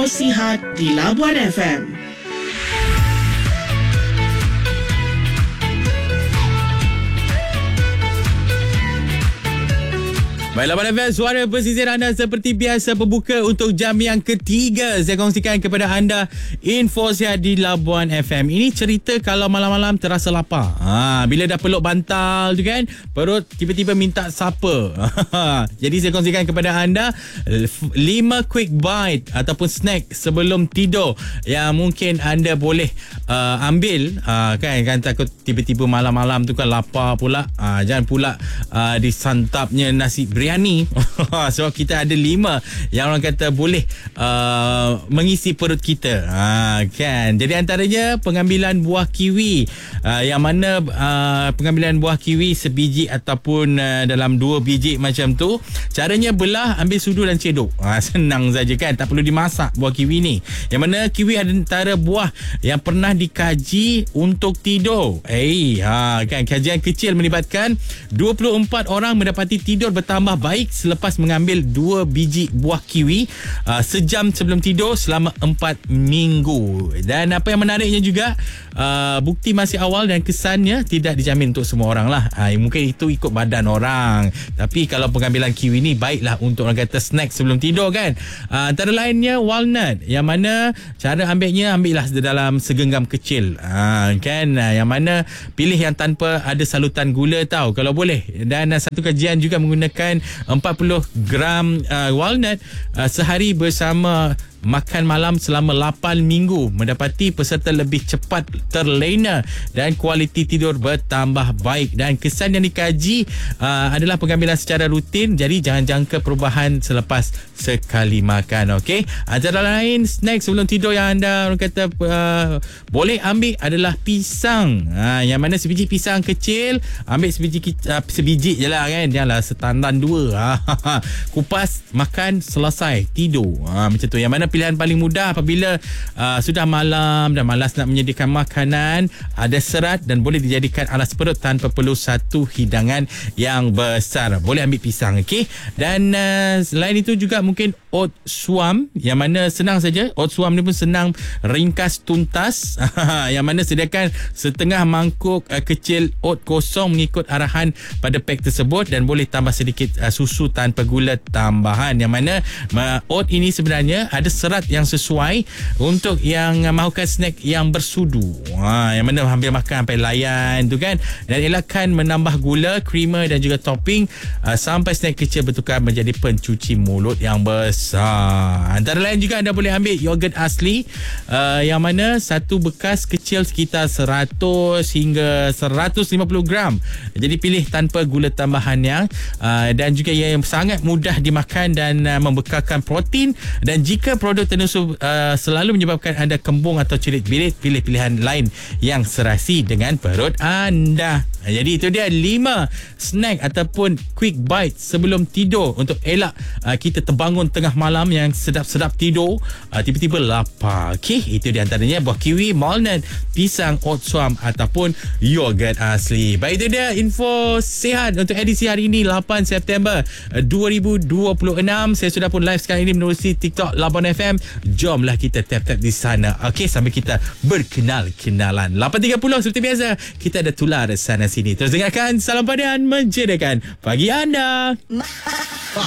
Info Sihat di Labuan FM. Baiklah, Labuan FM, suara pesisir anda seperti biasa berbuka untuk jam yang ketiga. Saya kongsikan kepada anda info sihat di Labuan FM. Ini cerita kalau malam-malam terasa lapar. Bila dah peluk bantal tu kan, perut tiba-tiba minta sapa. Jadi saya kongsikan kepada anda 5 quick bite ataupun snack sebelum tidur yang mungkin anda boleh ambil. Kan takut tiba-tiba malam-malam tu kan lapar pula. Jangan pula disantapnya nasi biryani. So kita ada 5 yang orang kata boleh mengisi perut kita. Kan. Jadi antaranya pengambilan buah kiwi, yang mana pengambilan buah kiwi sebiji ataupun dalam 2 biji macam tu. Caranya belah, ambil sudu dan cedok. Senang saja kan, tak perlu dimasak buah kiwi ni. Yang mana kiwi antara buah yang pernah dikaji untuk tidur. Kan, kajian kecil melibatkan 24 orang mendapati tidur bertambah baik selepas mengambil 2 biji buah kiwi sejam sebelum tidur selama 4 minggu. Dan apa yang menariknya juga, bukti masih awal dan kesannya tidak dijamin untuk semua orang lah. Mungkin itu ikut badan orang. Tapi kalau pengambilan kiwi ni baiklah untuk orang kata snack sebelum tidur kan. Antara lainnya walnut, yang mana cara ambilnya, ambillah dalam segenggam kecil. Kan, yang mana pilih yang tanpa ada salutan gula tau kalau boleh. Dan satu kajian juga menggunakan 40 gram walnut sehari bersama makan malam selama 8 minggu, mendapati peserta lebih cepat terlena dan kualiti tidur bertambah baik. Dan kesan yang dikaji adalah pengambilan secara rutin, jadi jangan jangka perubahan selepas sekali makan. Okey, antara lain snack sebelum tidur yang anda orang kata boleh ambil adalah pisang. Yang mana sebiji pisang kecil, ambil sebiji je lah kan, janganlah setandan 2. Kupas, makan, selesai, tidur. Macam tu. Yang mana pilihan paling mudah apabila sudah malam dan malas nak menyediakan makanan, ada serat dan boleh dijadikan alas perut tanpa perlu satu hidangan yang besar. Boleh ambil pisang, okey. Dan selain itu juga mungkin oat suam, yang mana senang saja. Oat suam ni pun senang, ringkas, tuntas. Yang mana sediakan setengah mangkuk kecil oat kosong mengikut arahan pada pack tersebut, dan boleh tambah sedikit susu tanpa gula tambahan. Yang mana oat ini sebenarnya ada serat yang sesuai untuk yang mahukan snack yang bersudu. Yang mana hampir makan sampai layan tu kan. Dan elakkan menambah gula, creamer dan juga topping sampai snack kecil bertukar menjadi pencuci mulut yang besar. Antara lain juga anda boleh ambil yogurt asli, yang mana satu bekas kecil sekitar 100 hingga 150 gram. Jadi pilih tanpa gula tambahan dan juga yang sangat mudah dimakan dan membekalkan protein. Dan jika produk tenusuk selalu menyebabkan anda kembung atau cerit-birit, pilih pilihan lain yang serasi dengan perut anda. Jadi itu dia 5 snack ataupun quick bite sebelum tidur untuk elak kita terbangun tengah malam yang sedap-sedap tidur, tiba-tiba lapar. Okey, itu di antaranya buah kiwi, walnut, pisang, oat suam ataupun yogurt asli. Baik, itu dia info sihat untuk edisi hari ini 8 September 2026. Saya sudah pun live sekarang ini menerusi TikTok Labuan FM. Jomlah kita tap-tap di sana. Okey, sambil kita berkenal-kenalan. 8.30 seperti biasa, kita ada tular sana sini. Terus dengarkan Salam Padan menjadikan pagi anda.